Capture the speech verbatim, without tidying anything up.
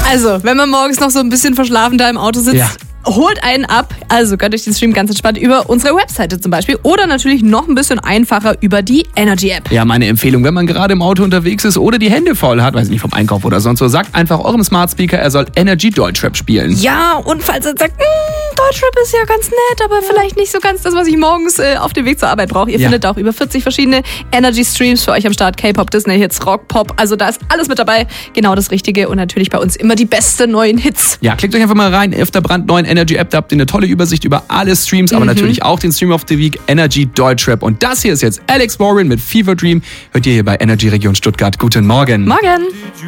Also, wenn man morgens noch so ein bisschen verschlafen da im Auto sitzt, Ja. holt einen ab. Also gönnt euch den Stream ganz entspannt über unsere Webseite zum Beispiel. Oder natürlich noch ein bisschen einfacher über die Energy-App. Ja, meine Empfehlung, wenn man gerade im Auto unterwegs ist oder die Hände voll hat, weiß nicht, vom Einkauf oder sonst so, sagt einfach eurem Smart Speaker, er soll Energy Deutschrap spielen. Ja, und falls ihr sagt, "Hm, Deutschrap ist ja ganz nett, aber vielleicht nicht so ganz das, was ich morgens äh, auf dem Weg zur Arbeit brauche." Ihr Ja. findet auch über vierzig verschiedene Energy-Streams für euch am Start. K-Pop, Disney-Hits, Rock, Pop. Also da ist alles mit dabei. Genau das Richtige. Und natürlich bei uns immer die besten neuen Hits. Ja, klickt euch einfach mal rein auf der brandneuen Energy-App, da habt ihr eine tolle Übersicht über alle Streams, aber natürlich auch den Stream of the Week, Energy Deutschrap. Und das hier ist jetzt Alex Warren mit Fever Dream. Hört ihr hier bei Energy Region Stuttgart. Guten Morgen. Morgen.